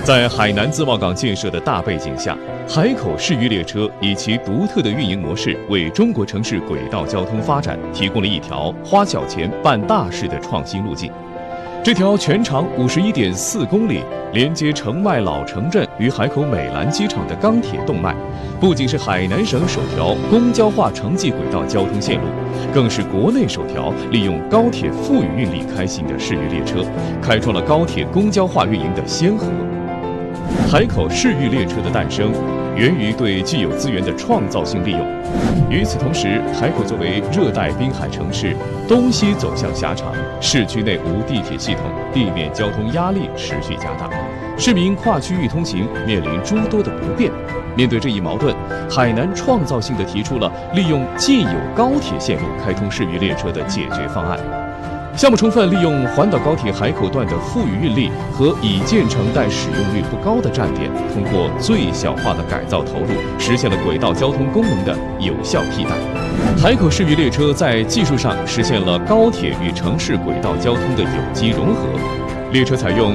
在海南自贸港建设的大背景下，海口市域列车以其独特的运营模式，为中国城市轨道交通发展提供了一条花小钱办大事的创新路径。这条全长51.4公里，连接澄迈老城镇与海口美兰机场的钢铁动脉，不仅是海南省首条公交化城际轨道交通线路，更是国内首条利用高铁富裕运力开行的市域列车，开创了高铁公交化运营的先河。海口市域列车的诞生，源于对既有资源的创造性利用。与此同时，海口作为热带滨海城市，东西走向狭长，市区内无地铁系统，地面交通压力持续加大，市民跨区域通行面临诸多的不便。面对这一矛盾，海南创造性地提出了利用既有高铁线路开通市域列车的解决方案。项目充分利用环岛高铁海口段的富裕运力和已建成但使用率不高的站点，通过最小化的改造投入，实现了轨道交通功能的有效替代。海口市域列车在技术上实现了高铁与城市轨道交通的有机融合。列车采用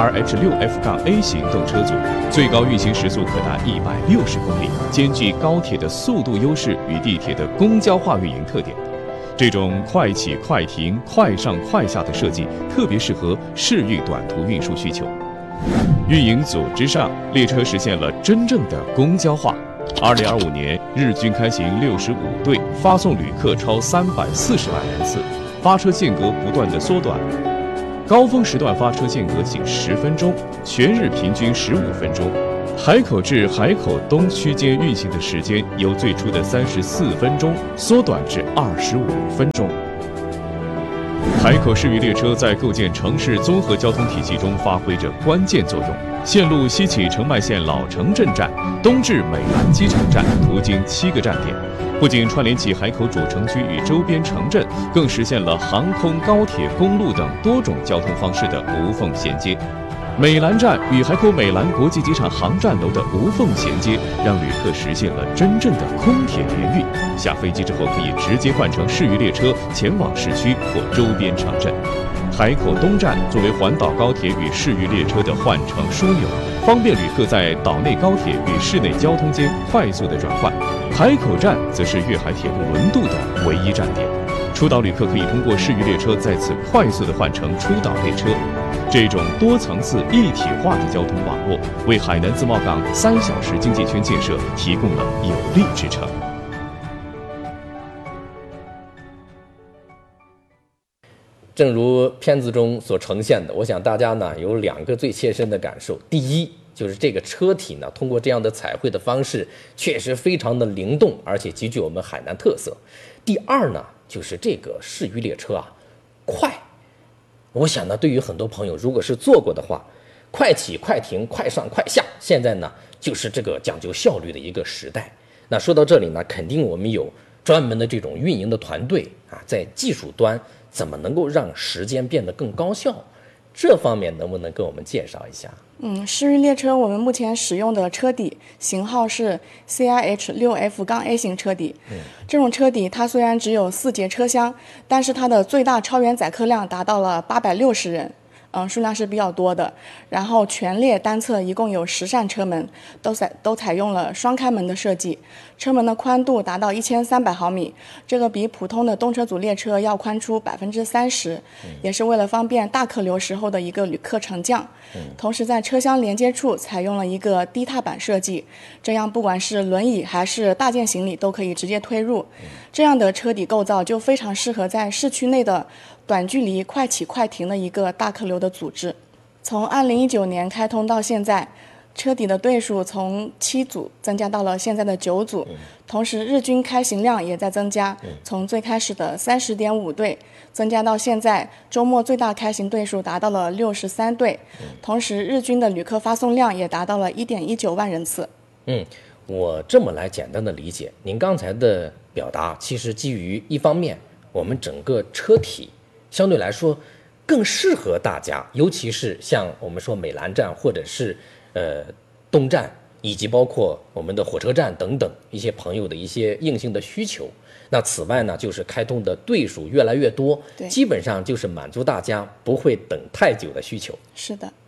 CRH6F-A 型动车组，最高运行时速可达160公里，兼具高铁的速度优势与地铁的公交化运营特点。这种快起快停、快上快下的设计，特别适合市域短途运输需求。运营组织上，列车实现了真正的公交化。2025年，日均开行65对，发送旅客超340万人次，发车间隔不断的缩短，高峰时段发车间隔仅10分钟，全日平均15分钟。海口至海口东区间运行的时间由最初的34分钟缩短至25分钟。海口市域列车在构建城市综合交通体系中发挥着关键作用。线路西起澄迈县老城镇站，东至美兰机场站，途经7个站点，不仅串联起海口主城区与周边城镇，更实现了航空、高铁、公路等多种交通方式的无缝衔接。美兰站与海口美兰国际机场航站楼的无缝衔接，让旅客实现了真正的空铁联运，下飞机之后可以直接换乘市域列车前往市区或周边城镇。海口东站作为环岛高铁与市域列车的换乘枢纽，方便旅客在岛内高铁与市内交通间快速的转换。海口站则是粤海铁路轮渡的唯一站点，出岛旅客可以通过市域列车在此快速的换乘出岛列车。这种多层次一体化的交通网络，为海南自贸港3小时经济圈建设提供了有力支撑。 正如片子中所呈现的，我想大家呢有2个最切身的感受。第一，就是这个车体呢，通过这样的彩绘的方式，确实非常的灵动，而且极具我们海南特色。第二呢，就是这个市域列车啊，快。我想呢，对于很多朋友，如果是坐过的话，快起快停，快上快下，现在呢就是这个讲究效率的一个时代。那说到这里呢，肯定我们有专门的这种运营的团队啊，在技术端怎么能够让时间变得更高效，这方面能不能跟我们介绍一下？ 市域列车我们目前使用的车底型号是 CRH6F-A 型车底。这种车底它虽然只有4节车厢，但是它的最大超员载客量达到了860人。数量是比较多的。然后全列单侧一共有10扇车门，都采用了双开门的设计，车门的宽度达到1300毫米，这个比普通的动车组列车要宽出30%，也是为了方便大客流时候的一个旅客乘降。同时在车厢连接处采用了一个低踏板设计，这样不管是轮椅还是大件行李都可以直接推入。这样的车底构造就非常适合在市区内的短距离快起快停的一个大客流的组织。从2019年开通到现在，车底的队数从7组增加到了现在的9组，同时日均开行量也在增加，从最开始的30.5对增加到现在周末最大开行队数达到了63对，同时日均的旅客发送量也达到了1.19万人次。 我这么来简单的理解，您刚才的表达其实基于一方面，我们整个车体相对来说更适合大家，尤其是像我们说美兰站或者是东站，以及包括我们的火车站等等一些朋友的一些硬性的需求。那此外呢，就是开通的队数越来越多，基本上就是满足大家不会等太久的需求。 是的。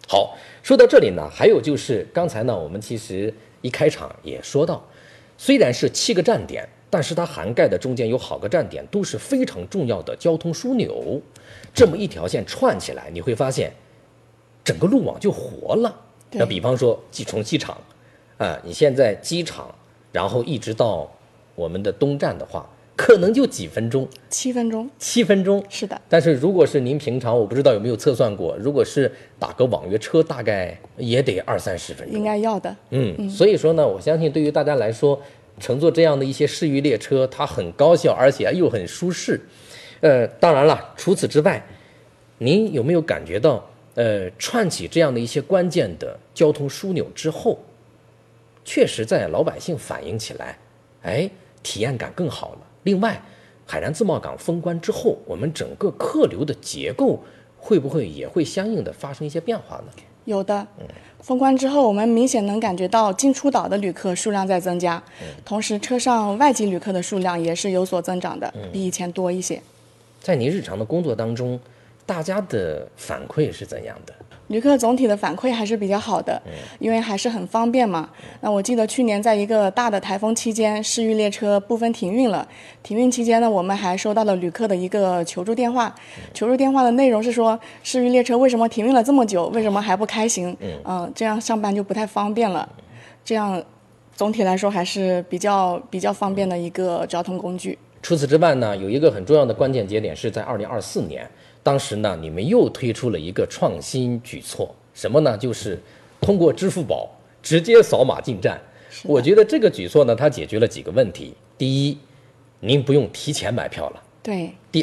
好，说到这里呢，还有就是刚才呢，我们其实一开场也说到，虽然是7个站点，但是它涵盖的中间有好个站点，都是非常重要的交通枢纽。这么一条线串起来，你会发现整个路网就活了。那比方说从机场你现在机场，然后一直到我们的东站的话，可能就几分钟 ，7分钟 ，7分钟， 是的。 但是如果是您平常，我不知道有没有测算过，如果是打个网约车，大概也得20-30分钟， 应该要的。 所以说呢，我相信对于大家来说，乘坐这样的一些市域列车，它很高效，而且又很舒适。当然了，除此之外，您有没有感觉到，串起这样的一些关键的交通枢纽之后，确实在老百姓反映起来，体验感更好了。另外，海南自贸港封关之后，我们整个客流的结构会不会也会相应的发生一些变化呢？ 有的，封关之后，我们明显能感觉到进出岛的旅客数量在增加，同时车上外籍旅客的数量也是有所增长的，比以前多一些。 在您日常的工作当中，大家的反馈是怎样的？ 旅客总体的反馈还是比较好的，因为还是很方便嘛。那我记得去年在一个大的台风期间，市域列车部分停运了。停运期间呢，我们还收到了旅客的一个求助电话。求助电话的内容是说，市域列车为什么停运了这么久，为什么还不开行？这样上班就不太方便了。这样总体来说还是比较方便的一个交通工具。 除此之外呢，有一个很重要的关键节点是在2024年。当时呢，你们又推出了一个创新举措，什么呢？就是通过支付宝直接扫码进站。我觉得这个举措呢，它解决了几个问题。第一，您不用提前买票了。 对。